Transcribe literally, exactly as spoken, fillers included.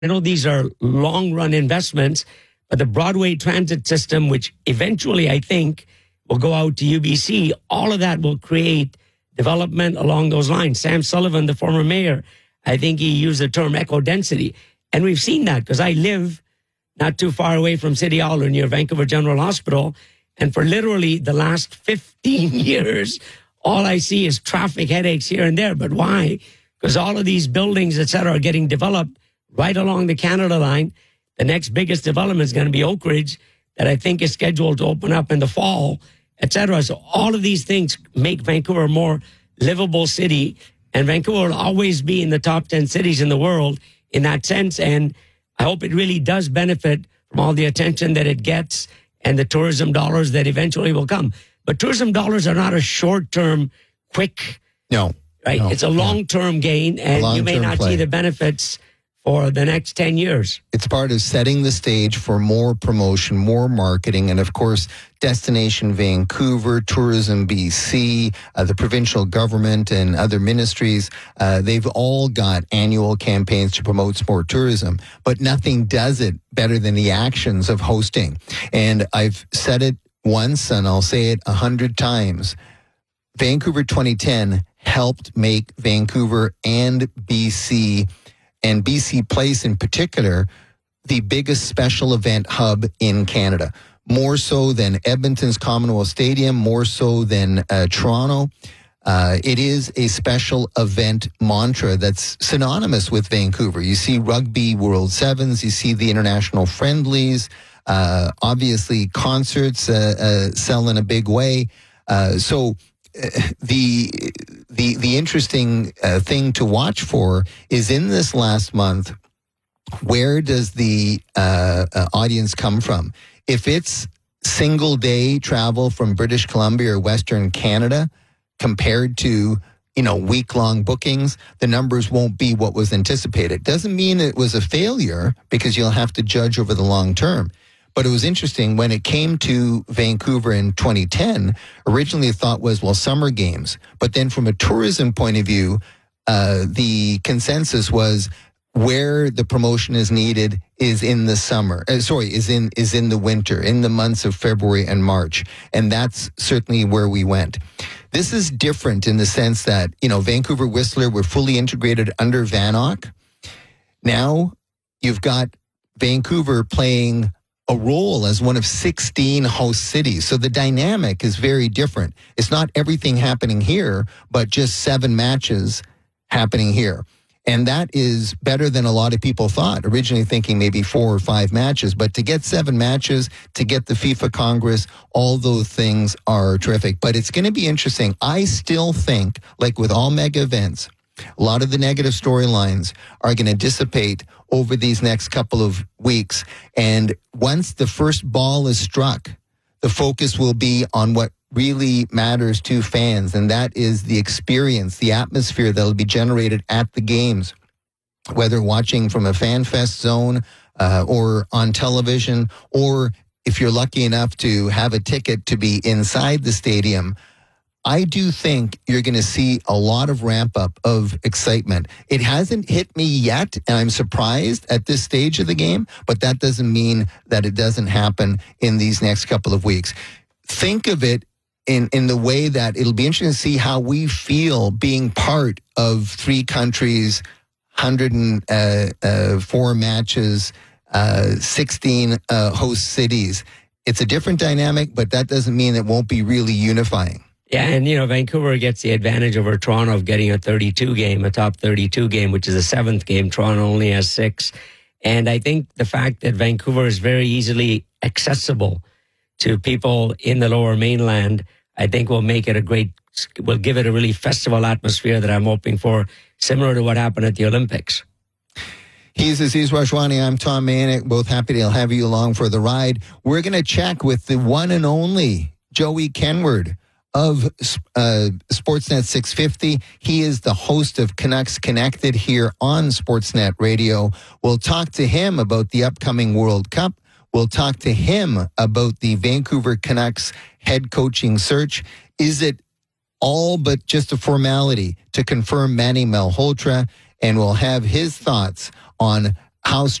I know these are long-run investments, but the Broadway transit system, which eventually I think will go out to U B C, all of that will create development along those lines. Sam Sullivan, the former mayor, I think he used the term echo density. And we've seen that because I live not too far away from City Hall or near Vancouver General Hospital. And for literally the last fifteen years, all I see is traffic headaches here and there. But why? Because all of these buildings, et cetera, are getting developed right along the Canada line. The next biggest development is going to be Oak Ridge, that I think is scheduled to open up in the fall, et cetera. So all of these things make Vancouver a more livable city. And Vancouver will always be in the top ten cities in the world in that sense. And I hope it really does benefit from all the attention that it gets and the tourism dollars that eventually will come. But tourism dollars are not a short-term, quick, no, right? No, it's a long-term no. gain, and you may not play. see the benefits for the next ten years. It's part of setting the stage for more promotion, more marketing, and of course, Destination Vancouver, Tourism B C, uh, the provincial government and other ministries, uh, they've all got annual campaigns to promote sport tourism, but nothing does it better than the actions of hosting. And I've said it once, and I'll say it a hundred times. Vancouver twenty ten helped make Vancouver and B C and B C Place in particular, the biggest special event hub in Canada. More so than Edmonton's Commonwealth Stadium, more so than uh, Toronto. Uh, it is a special event mantra that's synonymous with Vancouver. You see Rugby World Sevens, you see the international friendlies, uh, obviously concerts uh, uh, sell in a big way. Uh, so uh, the the the interesting uh, thing to watch for is in this last month, where does the uh, uh, audience come from? If it's single day travel from British Columbia or Western Canada compared to, you know, week long bookings, the numbers won't be what was anticipated. Doesn't mean it was a failure, because you'll have to judge over the long term. But it was interesting when it came to Vancouver in twenty ten, originally the thought was, well, summer games. But then from a tourism point of view, uh, the consensus was where the promotion is needed is in the summer. Uh, sorry, is in is in the winter, in the months of February and March. And that's certainly where we went. This is different in the sense that, you know, Vancouver Whistler were fully integrated under VANOC. Now you've got Vancouver playing a role as one of sixteen host cities. So the dynamic is very different. It's not everything happening here, but just seven matches happening here. And that is better than a lot of people thought, originally thinking maybe four or five matches. But to get seven matches, to get the FIFA Congress, all those things are terrific. But it's going to be interesting. I still think, like with all mega events, a lot of the negative storylines are going to dissipate over these next couple of weeks. And once the first ball is struck, the focus will be on what really matters to fans, and that is the experience, the atmosphere that will be generated at the games, whether watching from a fan fest zone uh, or on television, or if you're lucky enough to have a ticket to be inside the stadium. I do think you're going to see a lot of ramp up of excitement. It hasn't hit me yet, and I'm surprised at this stage of the game, but that doesn't mean that it doesn't happen in these next couple of weeks. Think of it in, in the way that it'll be interesting to see how we feel being part of three countries, one hundred four matches, uh, sixteen uh, host cities. It's a different dynamic, but that doesn't mean it won't be really unifying. Yeah, and, you know, Vancouver gets the advantage over Toronto of getting a thirty-two game, a top thirty-two game, which is a seventh game. Toronto only has six. And I think the fact that Vancouver is very easily accessible to people in the Lower Mainland, I think will make it a great, will give it a really festival atmosphere that I'm hoping for, similar to what happened at the Olympics. He's Aziz Rajwani. I'm Tom Manek. Both happy to have you along for the ride. We're going to check with the one and only Joey Kenward of uh, Sportsnet six fifty. He is the host of Canucks Connected here on Sportsnet Radio. We'll talk to him about the upcoming World Cup. We'll talk to him about the Vancouver Canucks head coaching search. Is it all but just a formality to confirm Manny Malhotra? And we'll have his thoughts on how